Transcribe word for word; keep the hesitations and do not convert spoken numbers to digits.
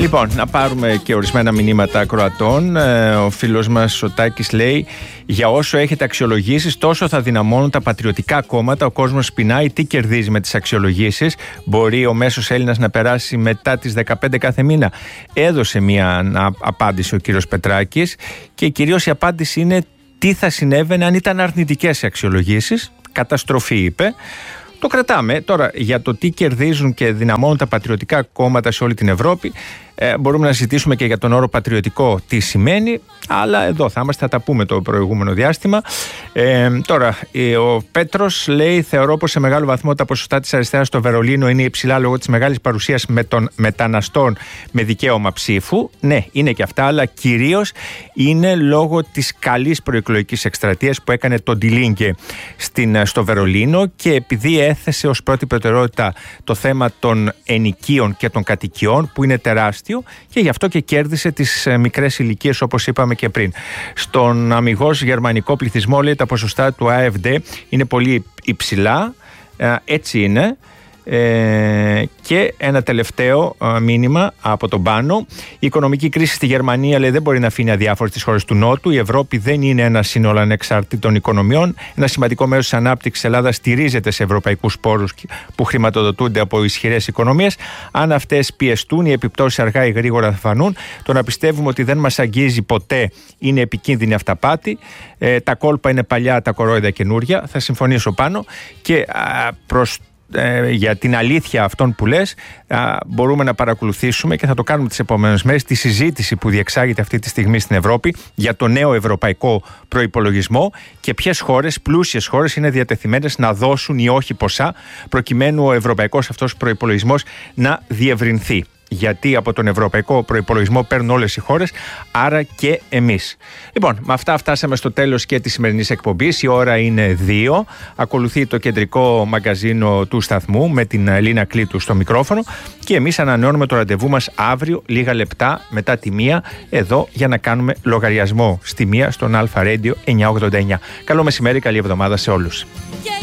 Λοιπόν, να πάρουμε και ορισμένα μηνύματα ακροατών. Ε, ο φίλος μας ο Τάκης λέει: για όσο έχετε αξιολογήσεις, τόσο θα δυναμώνουν τα πατριωτικά κόμματα. Ο κόσμος πεινάει. Τι κερδίζει με τις αξιολογήσεις? Μπορεί ο μέσος Έλληνας να περάσει μετά τις δεκαπέντε κάθε μήνα? Έδωσε μια απάντηση ο κύριος Πετράκης, και κυρίως η απάντηση είναι τι θα συνέβαινε αν ήταν αρνητικές οι αξιολογήσεις. Καταστροφή, είπε. Το κρατάμε. Τώρα, για το τι κερδίζουν και δυναμώνουν τα πατριωτικά κόμματα σε όλη την Ευρώπη, ε, μπορούμε να συζητήσουμε και για τον όρο πατριωτικό τι σημαίνει, αλλά εδώ θα είμαστε, θα τα πούμε το προηγούμενο διάστημα. Ε, τώρα, ε, ο Πέτρος λέει: θεωρώ πως σε μεγάλο βαθμό τα ποσοστά της αριστεράς στο Βερολίνο είναι υψηλά λόγω της μεγάλης παρουσίας με των μεταναστών με δικαίωμα ψήφου. Ναι, είναι και αυτά, αλλά κυρίως είναι λόγω της καλής προεκλογικής εκστρατείας που έκανε το Die Linke στην, στο Βερολίνο, και επειδή έθεσε ως πρώτη προτεραιότητα το θέμα των ενοικίων και των κατοικιών, που είναι τεράστιο, και γι' αυτό και κέρδισε τις μικρές ηλικίες, όπως είπαμε και πριν. Στον αμιγώς γερμανικό πληθυσμό, λέει, τα ποσοστά του AfD είναι πολύ υψηλά. Έτσι είναι. Ε, και ένα τελευταίο ε, μήνυμα από τον Πάνο. Η οικονομική κρίση στη Γερμανία, λέει, δεν μπορεί να αφήνει αδιάφορες τις χώρες του Νότου. Η Ευρώπη δεν είναι ένα σύνολο ανεξαρτήτων οικονομιών. Ένα σημαντικό μέρος της ανάπτυξης της Ελλάδας στηρίζεται σε ευρωπαϊκούς πόρους που χρηματοδοτούνται από ισχυρές οικονομίες. Αν αυτές πιεστούν, οι επιπτώσεις αργά ή γρήγορα θα φανούν. Το να πιστεύουμε ότι δεν μας αγγίζει ποτέ είναι επικίνδυνη αυταπάτη. Ε, τα κόλπα είναι παλιά, τα κορόιδα καινούρια. Θα συμφωνήσω πάνω. Και α, προς Ε, για την αλήθεια αυτών που λες, α, μπορούμε να παρακολουθήσουμε, και θα το κάνουμε τις επόμενες μέρες, τη συζήτηση που διεξάγεται αυτή τη στιγμή στην Ευρώπη για το νέο ευρωπαϊκό προϋπολογισμό και ποιες χώρες, πλούσιες χώρες, είναι διατεθειμένες να δώσουν ή όχι ποσά προκειμένου ο ευρωπαϊκός αυτός προϋπολογισμός να διευρυνθεί. Γιατί από τον ευρωπαϊκό προϋπολογισμό παίρνουν όλες οι χώρες, άρα και εμείς. Λοιπόν, με αυτά φτάσαμε στο τέλος και της σημερινής εκπομπής. Η ώρα είναι δύο. Ακολουθεί το κεντρικό μαγκαζίνο του σταθμού με την Ελίνα Κλήτου στο μικρόφωνο, και εμείς ανανεώνουμε το ραντεβού μας αύριο λίγα λεπτά μετά τη μία, εδώ, για να κάνουμε λογαριασμό στη μία στον Αλφα Radio εννιακόσια ογδόντα εννιά. Καλό μεσημέρι, καλή εβδομάδα σε όλους.